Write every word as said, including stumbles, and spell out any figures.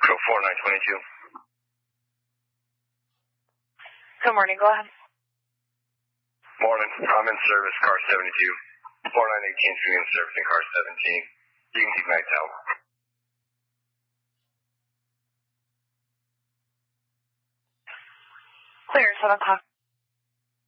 Crow four nine twenty-two. Good morning, go ahead. Morning, I'm in service, car seventy-two. four nine eighteen for me in service in car seventeen. You can keep nights out. Clear, seven o'clock.